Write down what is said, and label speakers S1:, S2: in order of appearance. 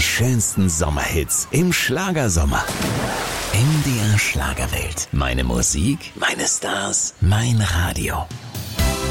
S1: schönsten Sommerhits im Schlagersommer. MDR Schlagerwelt. Meine Musik, meine Stars, mein Radio.